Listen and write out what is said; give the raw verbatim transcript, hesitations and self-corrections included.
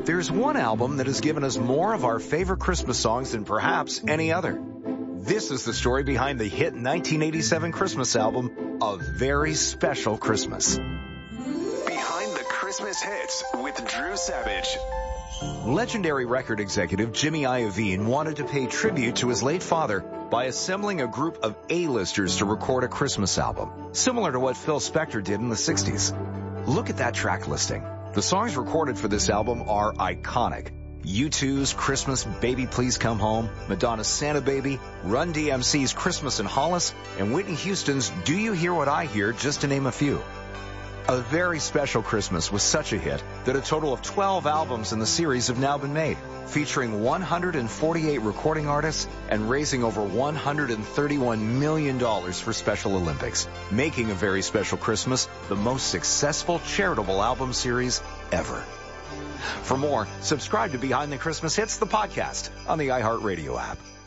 There's one album that has given us more of our favorite Christmas songs than perhaps any other. This is the story behind the hit nineteen eighty-seven Christmas album, A Very Special Christmas. Behind the Christmas Hits with Drew Savage. Legendary record executive Jimmy Iovine wanted to pay tribute to his late father by assembling a group of A-listers to record a Christmas album, similar to what Phil Spector did in the sixties. Look at that track listing. The songs recorded for this album are iconic. U two's Christmas, Baby Please Come Home, Madonna's Santa Baby, Run D M C's Christmas in Hollis, and Whitney Houston's Do You Hear What I Hear, just to name a few. A Very Special Christmas was such a hit that a total of twelve albums in the series have now been made, featuring one hundred forty-eight recording artists and raising over one hundred thirty-one million dollars for Special Olympics, making A Very Special Christmas the most successful charitable album series ever. For more, subscribe to Behind the Christmas Hits, the podcast, on the iHeartRadio app.